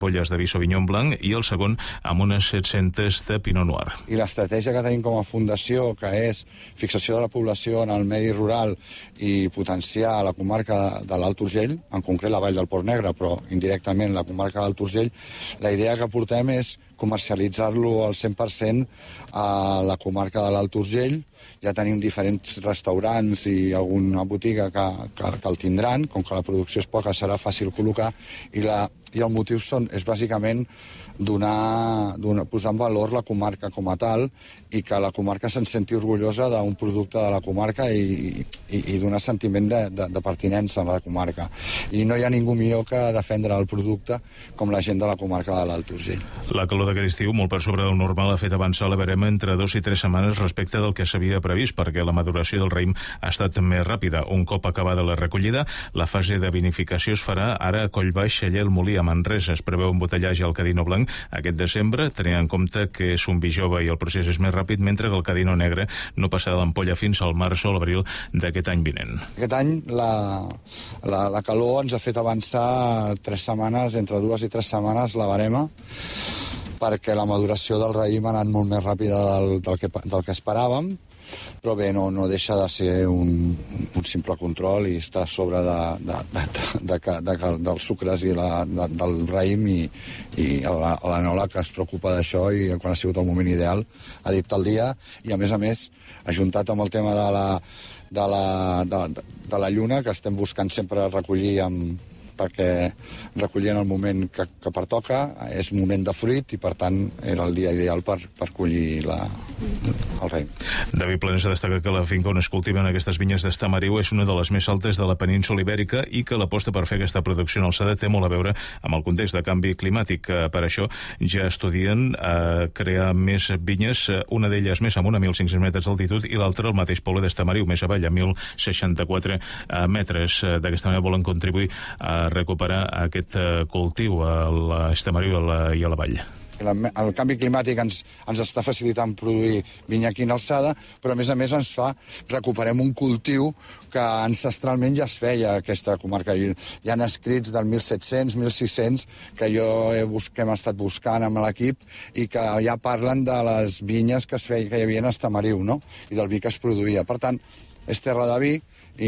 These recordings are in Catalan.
polles de vi Sauvignon Blanc i el segon amb unes 700 de Pinot Noir. I l'estratègia que tenim com a fundació, que és fixació de la població en el medi rural i potenciar la comarca de l'Alt Urgell, en concret la Vall del Port Negre, però indirectament la comarca de l'Alt Urgell, la idea que portem és comercialitzar-lo al 100% a la comarca de l'Alt Urgell. Ja tenim diferents restaurants i alguna botiga que el tindran, com que la producció és poca serà fàcil col·locar, i el motiu és bàsicament posar en valor la comarca com a tal i que la comarca se'n senti orgullosa d'un producte de la comarca i donar sentiment de pertinença a la comarca. I no hi ha ningú millor que defendre el producte com la gent de la comarca de l'Alt Urgell. La calor d'aquest estiu, molt per sobre del normal, ha fet avançar la verema entre 2 i 3 setmanes respecte del que s'havia previst, perquè la maduració del raïm ha estat més ràpida. Un cop acabada la recollida, la fase de vinificació es farà ara a Collbaix, Celler, el Molí, a Manresa. Es preveu embotellatge al Cadino Blanc aquest desembre, tenint en compte que és un vi jove i el procés és més ràpid, mentre que el Cadino Negre no passarà l'ampolla fins al març o l'abril d'aquest any vinent. Aquest any la calor ens ha fet avançar 3 setmanes, entre 2 i 3 setmanes, la verema, perquè la maduració del raïm ha anat molt més ràpida del que esperàvem, però bé, no deixa de ser un simple control i està a sobre dels sucres i del raïm i l'Anola, que es preocupa d'això i quan ha sigut el moment ideal ha dit el dia, i a més, ajuntat amb el tema de la lluna, que estem buscant sempre recollir perquè recollir en el moment que pertoca, és moment de fruit i per tant era el dia ideal per collir el raïm. David Planesa destaca que la finca on es cultiven aquestes vinyes d'Estamariu és una de les més altes de la península Ibèrica i que l'aposta per fer aquesta producció en alçada té molt a veure amb el context de canvi climàtic. Per això ja estudien crear més vinyes, una d'elles més amunt a 1.500 metres d'altitud i l'altra al mateix poble d'Estamariu, més avall, a 1.064 metres. D'aquesta manera volen contribuir a recuperar aquest cultiu a l'Estamariu i a la vall. El canvi climàtic ens està facilitant produir vinya aquí en alçada, però a més ens fa recuperem un cultiu que ancestralment ja es feia a aquesta comarca. Hi ha escrits del 1700, 1600 que hem estat buscant amb l'equip i que ja parlen de les vinyes que hi havia a Estamariu, no? I del vi que es produïa. Per tant, és terra de vi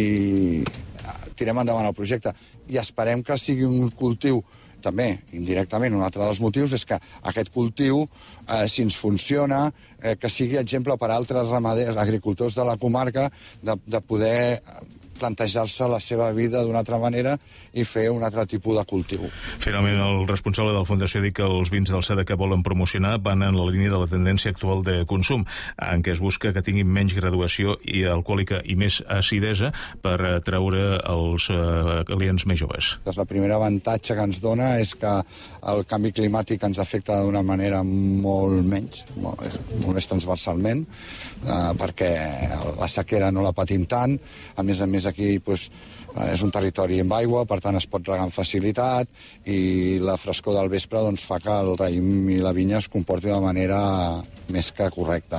i tirem endavant el projecte. I esperem que sigui un cultiu, també, indirectament, un altre dels motius és que aquest cultiu, si ens funciona, que sigui exemple per a altres ramaders, agricultors de la comarca, de poder plantejar-se la seva vida d'una altra manera i fer un altre tipus de cultiu. Finalment, el responsable de la Fundació diu que els vins d'alçada que volen promocionar van en la línia de la tendència actual de consum, en què es busca que tinguin menys graduació i alcohòlica i més acidesa per atraure els clients més joves. El primer avantatge que ens dona és que el canvi climàtic ens afecta d'una manera molt menys, molt més transversalment, perquè la sequera no la patim tant, a més aquí és un territori amb aigua, per tant es pot regar amb facilitat i la frescor del vespre fa que el raïm i la vinya es comporti de manera més que correcta.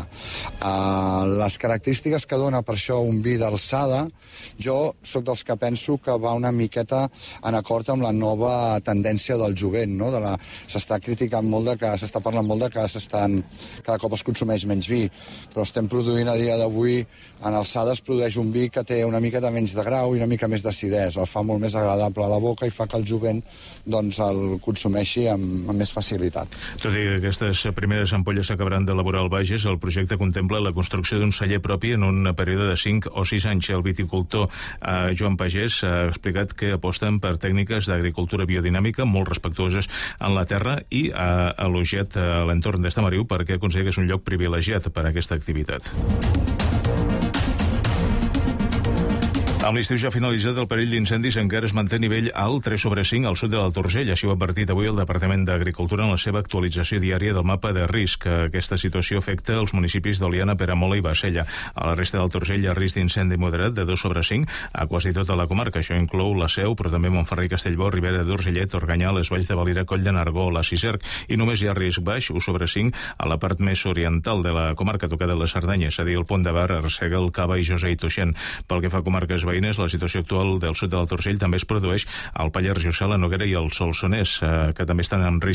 Les característiques que dona per això un vi d'alçada, jo sóc dels que penso que va una miqueta en acord amb la nova tendència del jovent, no? S'està criticant molt s'està parlant molt de que cada cop es consumeix menys vi, però estem produint a dia d'avui, en alçada es produeix un vi que té una mica de menys de grau i una mica més d'acidesa, el fa molt més agradable a la boca i fa que el jovent el consumeixi amb més facilitat. Tot i que aquestes primeres ampolles s'acabaran d'elaborar al Bages, el projecte contempla la construcció d'un celler propi en un període de 5 o 6 anys. El viticultor Joan Pagès ha explicat que aposten per tècniques d'agricultura biodinàmica molt respectuoses en la terra i ha elogiat l'entorn d'Estamariu perquè considera que és un lloc privilegiat per a aquesta activitat. Amb l'estiu ja finalitzat, el perill d'incendis encara es manté a nivell alt 3/5 al sud de l'Alt Urgell. Així ho ha advertit avui el Departament d'Agricultura en la seva actualització diària del mapa de risc. Aquesta situació afecta els municipis d'Oliana, Peramola i Bassella. A la resta d'Alt Urgell hi ha risc d'incendi moderat de 2/5 a quasi tota la comarca. Això inclou la Seu, però també Montferrer i Castellbò, Ribera d'Urgellet, Organyà, les Valls de Valira, Coll de Nargó, la Ciserc, i només hi ha risc baix, 1/5, a la part més oriental de la comarca tocada de la Cerdanya, és a dir, el Pont de Bar, Arsèguel, Cava i José i Tuixén. Pel que fa a comarques veïnes, la situació actual del sud de l'Alt Urgell també es produeix al Pallars Jussà, la Noguera i el Solsonès, que també estan en risc